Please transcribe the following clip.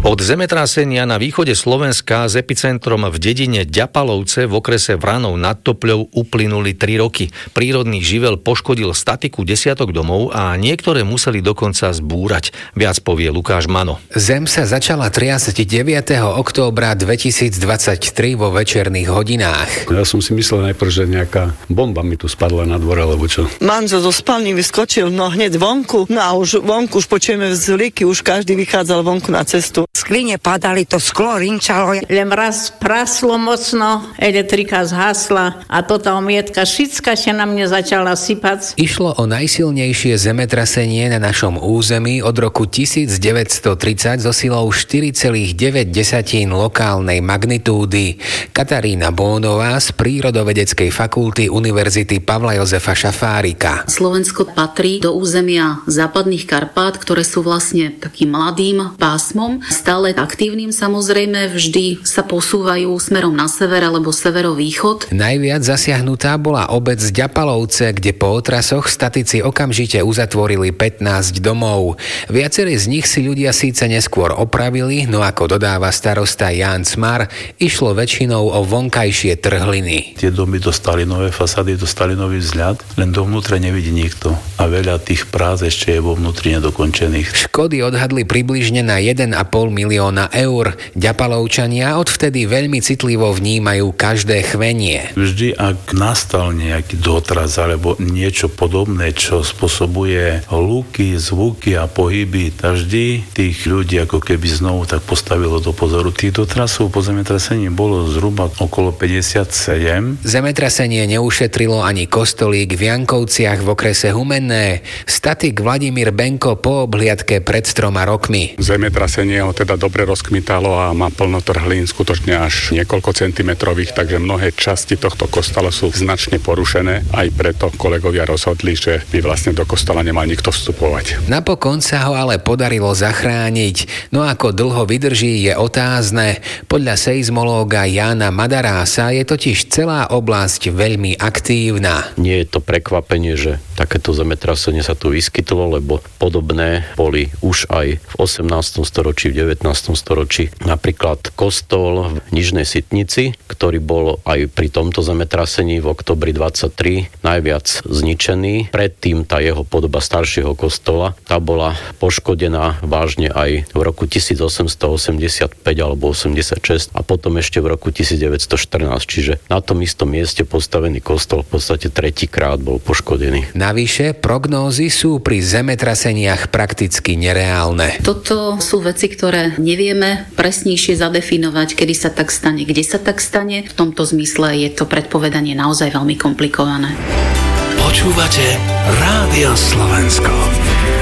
Od zemetrasenia na východe Slovenska s epicentrom v dedine Ďapalovce v okrese Vranov nad Topľou uplynuli 3 roky. Prírodný živel poškodil statiku desiatok domov a niektoré museli dokonca zbúrať. Viac povie Lukáš Mano. Zem sa začala triasť 9. októbra 2023 vo večerných hodinách. Ja som si myslel najprv, že nejaká bomba mi tu spadla na dvore, alebo čo. Manžel zo spálny vyskočil, hneď vonku, a už vonku už počujeme vzliky, už každý vychádzal vonku na cestu. Skline padali, to sklo rinčalo. Len raz praslo mocno, elektrika zhasla a toto omietka všetka sa na mne začala sypať. Išlo o najsilnejšie zemetrasenie na našom území od roku 1930 so silou 4,9 lokálnej magnitúdy. Katarína Bónová z Prírodovedeckej fakulty Univerzity Pavla Jozefa Šafárika. Slovensko patrí do územia západných Karpát, ktoré sú vlastne takým mladým pásmom, stále aktívnym samozrejme, vždy sa posúvajú smerom na sever alebo severovýchod. Najviac zasiahnutá bola obec Ďapalovce, kde po otrasoch statici okamžite uzatvorili 15 domov. Viacerí z nich si ľudia síce neskôr opravili, no ako dodáva starosta Ján Cmar, išlo väčšinou o vonkajšie trhliny. Tie domy dostali nové fasády, dostali nový vzhľad, len dovnútra nevidí nikto a veľa tých prác ešte je vo vnútri nedokončených. Škody odhadli približne na 1,5 milióna eur. Ďapalovčania odvtedy veľmi citlivo vnímajú každé chvenie. Vždy, ak nastal nejaký dotraz alebo niečo podobné, čo spôsobuje hluky, zvuky a pohyby, tak vždy tých ľudí ako keby znovu tak postavilo do pozoru. Tých dotrasov po zemetrasení bolo zhruba okolo 57. Zemetrasenie neušetrilo ani kostolík v Jankovciach v okrese Humenné. Statik Vladimír Benko po obhliadke pred 3 rokmi. Zemetrasenie ho teda dobre rozkmitalo a má plno trhlín, skutočne až niekoľko centimetrových, takže mnohé časti tohto kostola sú značne porušené. Aj preto kolegovia rozhodli, že by vlastne do kostola nemal nikto vstupovať. Napokon sa ho ale podarilo zachrániť. No ako dlho vydrží, je otázne. Podľa seizmológa Jána Madarása je totiž celá oblasť veľmi aktívna. Nie je to prekvapenie, že takéto zemetrasenie sa tu vyskytlo, lebo podobné boli už aj v 18. storočí, v 19. storočí. Napríklad kostol v Nižnej Sitnici, ktorý bol aj pri tomto zemetrasení v oktobri 23 najviac zničený. Predtým tá jeho podoba staršieho kostola, tá bola poškodená vážne aj v roku 1885 alebo 86 a potom ešte v roku 1914. Čiže na tom istom mieste postavený kostol v podstate tretíkrát bol poškodený. Navyše, prognózy sú pri zemetraseniach prakticky nereálne. Toto sú veci, ktoré nevieme presnejšie zadefinovať, kedy sa tak stane, kde sa tak stane. V tomto zmysle je to predpovedanie naozaj veľmi komplikované. Počúvate Rádio Slovensko.